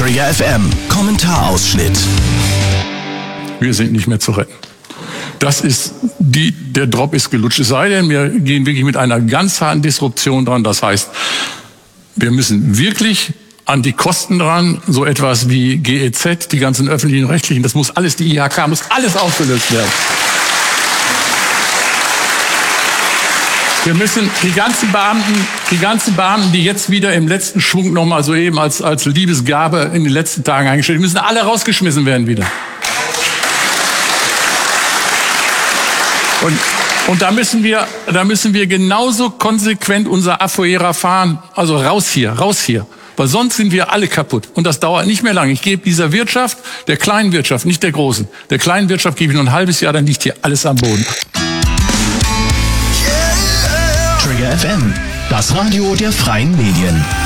Trigger FM, Kommentarausschnitt. Wir sind nicht mehr zu retten. Der Drop ist gelutscht. Es sei denn, wir gehen wirklich mit einer ganz harten Disruption dran. Das heißt, wir müssen wirklich an die Kosten dran, so etwas wie GEZ, die ganzen öffentlichen Rechtlichen, das muss alles, die IHK, muss alles aufgelöst werden. Wir müssen die ganzen Beamten, die jetzt wieder im letzten Schwung nochmal soeben als Liebesgabe in den letzten Tagen eingestellt, die müssen alle rausgeschmissen werden wieder. Und da müssen wir genauso konsequent unser Afuera fahren, also raus hier. Weil sonst sind wir alle kaputt. Und das dauert nicht mehr lange. Ich gebe dieser Wirtschaft, der kleinen Wirtschaft, nicht der großen, der kleinen Wirtschaft gebe ich noch ein halbes Jahr, dann liegt hier alles am Boden. Trigger FM, das Radio der freien Medien.